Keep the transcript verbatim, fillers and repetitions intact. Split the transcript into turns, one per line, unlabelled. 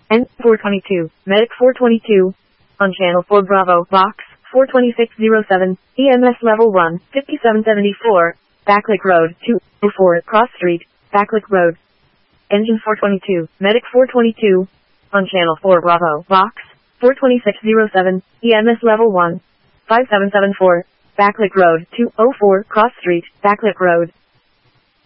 N four twenty-two, Medic four twenty-two. On channel four Bravo, box four twenty-six oh seven, E M S level one, fifty-seven seventy-four, Backlick Road, two oh four, Cross Street, Backlick Road. Engine four twenty-two, Medic four twenty-two. On channel four Bravo, box four twenty-six oh seven, E M S level one, five seven seven four, Backlick Road, two oh four, Cross Street, Backlick Road.